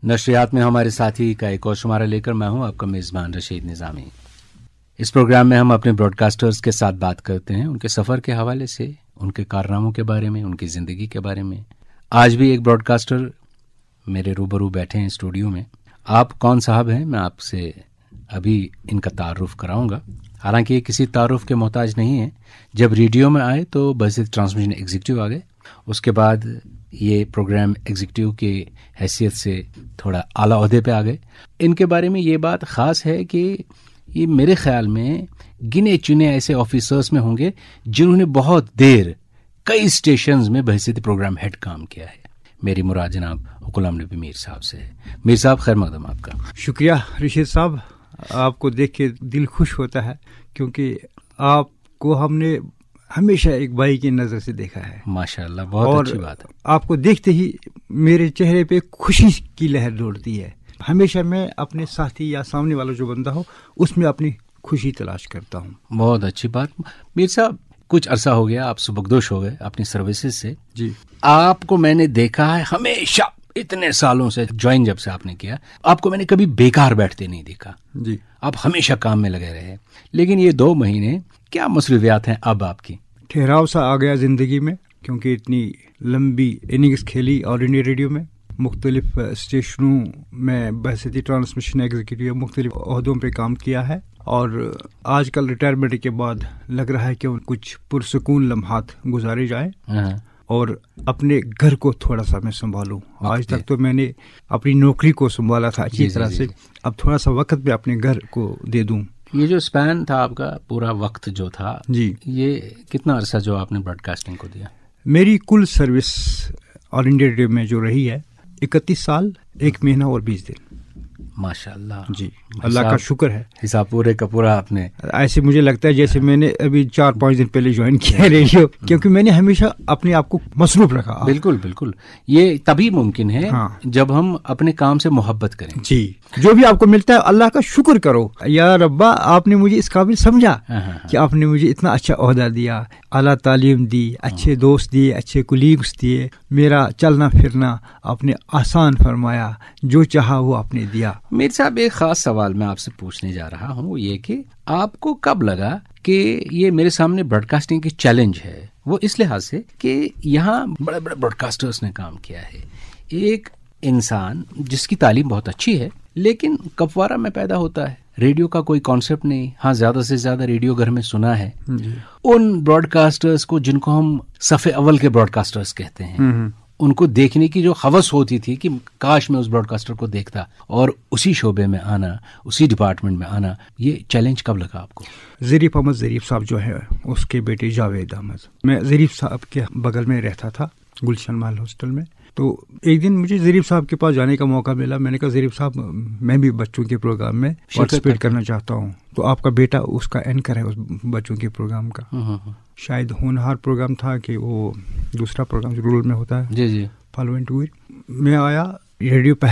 نشریات میں ہمارے ساتھی کا ایک اور شمارہ لے کر میں ہوں آپ کا میزبان رشید نظامی۔ اس پروگرام میں ہم اپنے براڈ کاسٹرز کے ساتھ بات کرتے ہیں ان کے سفر کے حوالے سے، ان کے کارناموں کے بارے میں، ان کی زندگی کے بارے میں۔ آج بھی ایک براڈ کاسٹر میرے روبرو بیٹھے ہیں اسٹوڈیو میں۔ آپ کون صاحب ہیں میں آپ سے ابھی ان کا تعارف کراؤں گا، حالانکہ یہ کسی تعارف کے محتاج نہیں ہے۔ جب ریڈیو میں آئے تو بحیثیت ٹرانسمیشن ایگزیکٹو آ گئے، اس کے بعد یہ پروگرام ایگزیکٹو کی حیثیت سے تھوڑا اعلیٰ عہدے پہ آ گئے۔ ان کے بارے میں یہ بات خاص ہے کہ یہ میرے خیال میں گنے چنے ایسے آفیسرز میں ہوں گے جنہوں نے بہت دیر کئی اسٹیشنز میں بحیثیت پروگرام ہیڈ کام کیا ہے۔ میری مراد جناب غلام نبی میر صاحب سے ہے۔ میر صاحب خیر مقدم آپ کا۔ شکریہ رشید صاحب، آپ کو دیکھ کے دل خوش ہوتا ہے کیونکہ آپ کو ہم نے ہمیشہ ایک بھائی کی نظر سے دیکھا ہے۔ ماشاءاللہ، بہت اچھی بات ہے۔ آپ کو دیکھتے ہی میرے چہرے پہ خوشی کی لہر دوڑتی ہے۔ ہمیشہ میں اپنے ساتھی یا سامنے والا جو بندہ ہو اس میں اپنی خوشی تلاش کرتا ہوں۔ بہت اچھی بات۔ میر صاحب کچھ عرصہ ہو گیا آپ سبکدوش ہو گئے اپنی سروسز سے۔ جی، آپ کو میں نے دیکھا ہے ہمیشہ اتنے سالوں سے جوائن جب سے آپ نے کیا، آپ کو میں نے کبھی بیکار بیٹھتے نہیں دیکھا۔ جی، آپ ہمیشہ کام میں لگے رہے۔ لیکن یہ 2 مہینے کیا مصروفیات ہیں اب آپ کی؟ ٹھہراؤ سا آ گیا زندگی میں کیونکہ اتنی لمبی اننگز کھیلی آل انڈیا ریڈیو میں، مختلف اسٹیشنوں میں بحیثیت ٹرانسمیشن ایگزیکٹو مختلف عہدوں پہ کام کیا ہے، اور آج کل ریٹائرمنٹ کے بعد لگ رہا ہے کہ کچھ پرسکون لمحات گزارے جائیں اور اپنے گھر کو تھوڑا سا میں سنبھالوں۔ آج تک تو میں نے اپنی نوکری کو سنبھالا تھا اچھی طرح سے، اب تھوڑا سا وقت میں اپنے گھر کو دے دوں۔ یہ جو اسپین تھا آپ کا پورا وقت جو تھا، جی، یہ کتنا عرصہ جو آپ نے براڈ کاسٹنگ کو دیا؟ میری کل سروس آل انڈیا ریڈیو میں جو رہی ہے 31 سال 1 مہینہ اور 20 دن۔ ماشاء اللہ، جی، اللہ کا شکر ہے۔ حساب پورے کا پورا آپ نے، ایسے مجھے لگتا ہے جیسے میں نے ابھی 4-5 دن پہلے جوائن کیا ہے ریڈیو، کیونکہ میں نے ہمیشہ اپنے آپ کو مصروف رکھا۔ بالکل بالکل، یہ تبھی ممکن ہے جب ہم اپنے کام سے محبت کریں۔ جی، جو بھی آپ کو ملتا ہے اللہ کا شکر کرو، یا ربا آپ نے مجھے اس قابل سمجھا کہ آپ نے مجھے اتنا اچھا عہدہ دیا، اعلیٰ تعلیم دی، اچھے دوست دیے، اچھے کولیگس دیے، میرا چلنا پھرنا آپ نے آسان فرمایا، جو چاہا وہ آپ نے دیا۔ میر صاحب ایک خاص سوال میں آپ سے پوچھنے جا رہا ہوں، وہ یہ کہ آپ کو کب لگا کہ یہ میرے سامنے براڈ کاسٹنگ کی چیلنج ہے؟ وہ اس لحاظ سے کہ یہاں بڑے بڑے براڈ کاسٹرز نے کام کیا ہے، ایک انسان جس کی تعلیم بہت اچھی ہے لیکن کپوارہ میں پیدا ہوتا ہے، ریڈیو کا کوئی کانسیپٹ نہیں، ہاں زیادہ سے زیادہ ریڈیو گھر میں سنا ہے، ان براڈ کاسٹرز کو جن کو ہم صف اول کے براڈ کاسٹرز کہتے ہیں، ان کو دیکھنے کی جو ہوس ہوتی تھی کہ کاش میں اس براڈ کاسٹر کو دیکھتا اور اسی شعبے میں آنا، اسی ڈپارٹمنٹ میں آنا، یہ چیلنج کب لگا آپ کو؟ ظریف احمد ظریف صاحب جو ہے اس کے بیٹے جاوید احمد، میں ظریف صاحب کے بغل میں رہتا تھا گلشن محل ہاسٹل میں، تو ایک دن مجھے ظریف صاحب کے پاس جانے کا موقع ملا۔ میں نے کہا ظریف صاحب میں بھی بچوں کے پروگرام میں پارٹیسپیٹ کرنا چاہتا ہوں، تو آپ کا بیٹا اس کا اینکر ہے اس بچوں کے پروگرام کا، شاید ہونہار پروگرام تھا کہ وہ دوسرا پروگرام رورل میں ہوتا ہے، جی جی، فالوئنٹ ہوئی۔ میں آیا ریڈیو